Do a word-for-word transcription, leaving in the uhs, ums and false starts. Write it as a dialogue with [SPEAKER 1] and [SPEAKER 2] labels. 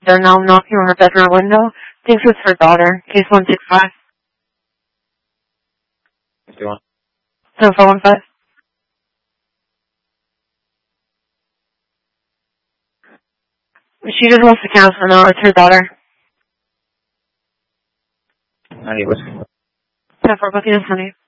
[SPEAKER 1] They're now knocking on her bedroom window. Thinks it's her daughter. Case one six five.
[SPEAKER 2] What do you want?
[SPEAKER 1] seven four one five. She just wants to cancel now. It's her daughter.
[SPEAKER 2] I need whiskey.
[SPEAKER 1] ten four booking is honey.